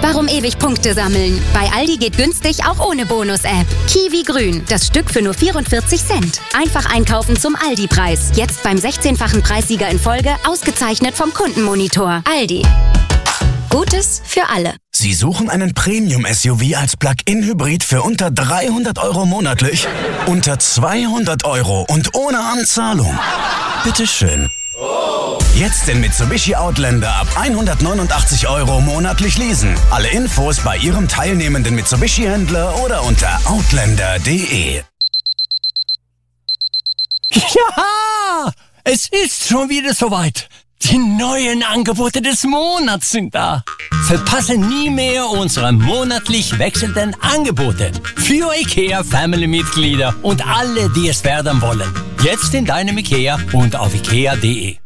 Warum ewig Punkte sammeln? Bei Aldi geht günstig auch ohne Bonus-App. Kiwi Grün, das Stück für nur 44 Cent. Einfach einkaufen zum Aldi-Preis. Jetzt beim 16-fachen Preissieger in Folge, ausgezeichnet vom Kundenmonitor. Aldi. Gutes für alle. Sie suchen einen Premium-SUV als Plug-in-Hybrid für unter 300 € monatlich? Unter 200 € und ohne Anzahlung? Bitteschön. Jetzt den Mitsubishi Outlander ab 189 € monatlich leasen. Alle Infos bei Ihrem teilnehmenden Mitsubishi-Händler oder unter outlander.de. Ja, es ist schon wieder soweit. Die neuen Angebote des Monats sind da. Verpasse nie mehr unsere monatlich wechselnden Angebote für IKEA-Family-Mitglieder und alle, die es werden wollen. Jetzt in deinem IKEA und auf ikea.de.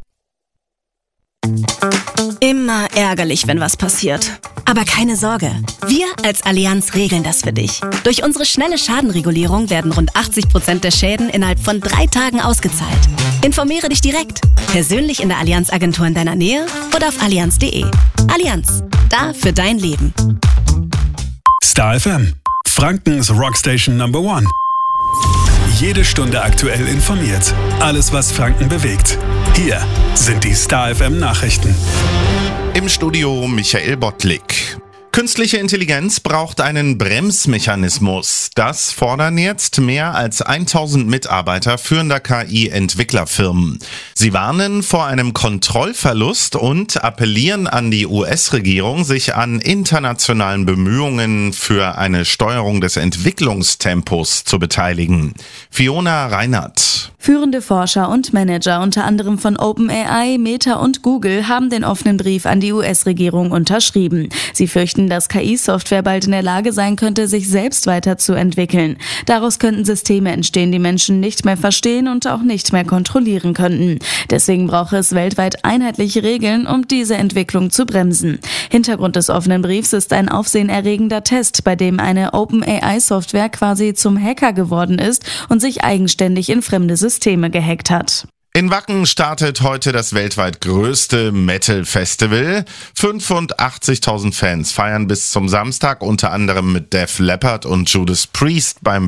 Immer ärgerlich, wenn was passiert. Aber keine Sorge, wir als Allianz regeln das für dich. Durch unsere schnelle Schadenregulierung werden rund 80% der Schäden innerhalb von 3 Tagen ausgezahlt. Informiere dich direkt, persönlich in der Allianz-Agentur in deiner Nähe oder auf allianz.de. Allianz, da für dein Leben. Star FM, Frankens Rockstation Number 1. Jede Stunde aktuell informiert. Alles, was Franken bewegt. Hier sind die Star FM Nachrichten. Im Studio Michael Bottlik. Künstliche Intelligenz braucht einen Bremsmechanismus. Das fordern jetzt mehr als 1000 Mitarbeiter führender KI-Entwicklerfirmen. Sie warnen vor einem Kontrollverlust und appellieren an die US-Regierung, sich an internationalen Bemühungen für eine Steuerung des Entwicklungstempos zu beteiligen. Fiona Reinhardt. Führende Forscher und Manager, unter anderem von OpenAI, Meta und Google, haben den offenen Brief an die US-Regierung unterschrieben. Sie fürchten, dass KI-Software bald in der Lage sein könnte, sich selbst weiterzuentwickeln. Daraus könnten Systeme entstehen, die Menschen nicht mehr verstehen und auch nicht mehr kontrollieren könnten. Deswegen brauche es weltweit einheitliche Regeln, um diese Entwicklung zu bremsen. Hintergrund des offenen Briefs ist ein aufsehenerregender Test, bei dem eine OpenAI-Software quasi zum Hacker geworden ist und sich eigenständig in fremde Systeme gehackt hat. In Wacken startet heute das weltweit größte Metal-Festival. 85.000 Fans feiern bis zum Samstag, unter anderem mit Def Leppard und Judas Priest beim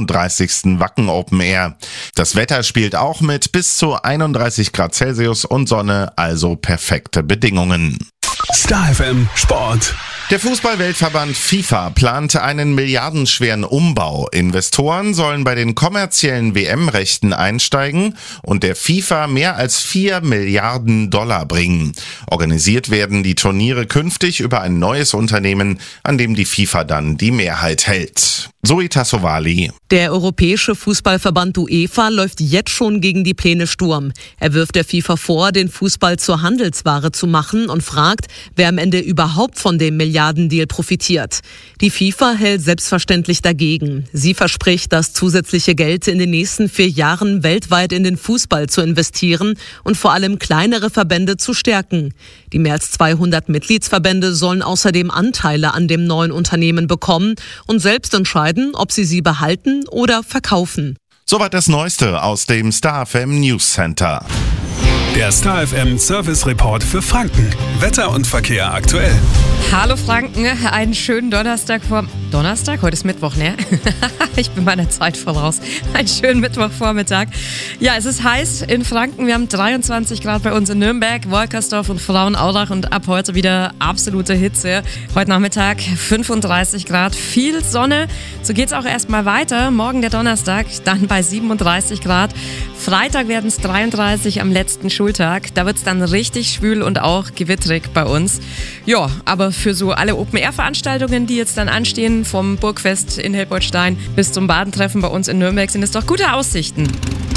35. Wacken Open Air. Das Wetter spielt auch mit, bis zu 31 Grad Celsius und Sonne, also perfekte Bedingungen. Star FM Sport. Der Fußball-Weltverband FIFA plante einen milliardenschweren Umbau. Investoren sollen bei den kommerziellen WM-Rechten einsteigen und der FIFA mehr als $4 Milliarden bringen. Organisiert werden die Turniere künftig über ein neues Unternehmen, an dem die FIFA dann die Mehrheit hält. Zoe Tassovali. Der Europäische Fußballverband UEFA läuft jetzt schon gegen die Pläne Sturm. Er wirft der FIFA vor, den Fußball zur Handelsware zu machen und fragt, wer am Ende überhaupt von dem Milliardendeal profitiert. Die FIFA hält selbstverständlich dagegen. Sie verspricht, das zusätzliche Geld in den nächsten 4 Jahren weltweit in den Fußball zu investieren und vor allem kleinere Verbände zu stärken. Die mehr als 200 Mitgliedsverbände sollen außerdem Anteile an dem neuen Unternehmen bekommen und selbst entscheiden, ob sie behalten oder verkaufen. Soweit das Neueste aus dem Star FM News Center. Der Star FM Service Report für Franken. Wetter und Verkehr aktuell. Hallo Franken, einen schönen Donnerstag Donnerstag? Heute ist Mittwoch, ne? Ich bin meiner Zeit voraus. Einen schönen Mittwochvormittag. Ja, es ist heiß in Franken. Wir haben 23 Grad bei uns in Nürnberg, Wolkersdorf und Frauenaurach und ab heute wieder absolute Hitze. Heute Nachmittag 35 Grad, viel Sonne. So geht's auch erstmal weiter. Morgen der Donnerstag, dann bei 37 Grad. Freitag werden es 33 am letzten Schultag. Da wird es dann richtig schwül und auch gewitterig bei uns. Ja, aber für so alle Open-Air-Veranstaltungen, die jetzt dann anstehen, vom Burgfest in Helpoldstein bis zum Badentreffen bei uns in Nürnberg, sind es doch gute Aussichten.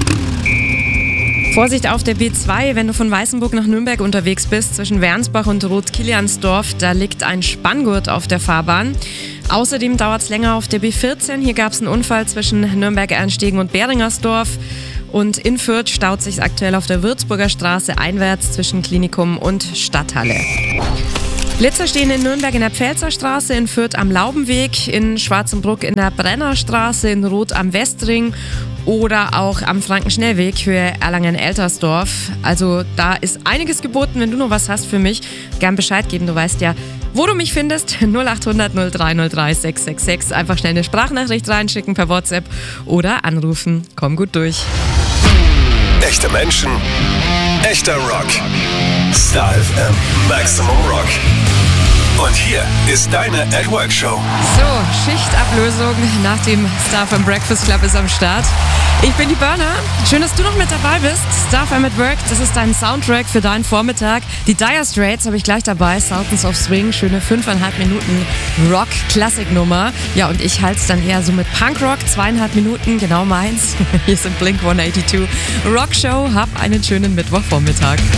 Vorsicht auf der B2, wenn du von Weißenburg nach Nürnberg unterwegs bist, zwischen Wernsbach und Roth-Kiliansdorf, da liegt ein Spanngurt auf der Fahrbahn. Außerdem dauert es länger auf der B14. Hier gab es einen Unfall zwischen Nürnberg-Ernstegen und Beringersdorf. Und in Fürth staut sich aktuell auf der Würzburger Straße einwärts zwischen Klinikum und Stadthalle. Blitzer stehen in Nürnberg in der Pfälzer Straße, in Fürth am Laubenweg, in Schwarzenbruck in der Brennerstraße, in Roth am Westring oder auch am Frankenschnellweg für Erlangen-Eltersdorf. Also da ist einiges geboten. Wenn du noch was hast für mich, gern Bescheid geben. Du weißt ja, wo du mich findest. 0800 0303 666. Einfach schnell eine Sprachnachricht reinschicken per WhatsApp oder anrufen. Komm gut durch. Echte Menschen, echter Rock. Star FM Maximum Rock. Und hier ist deine At-Work-Show. So, Schichtablösung nach dem Star FM Breakfast Club ist am Start. Ich bin die Burner. Schön, dass du noch mit dabei bist. Star FM at Work, das ist dein Soundtrack für deinen Vormittag. Die Dire Straits habe ich gleich dabei. Sultans of Swing, schöne 5,5 Minuten Rock-Klassiknummer. Ja, und ich halte es dann eher so mit Punkrock, 2,5 Minuten, genau meins. Hier sind Blink 182. Rockshow, hab einen schönen Mittwochvormittag.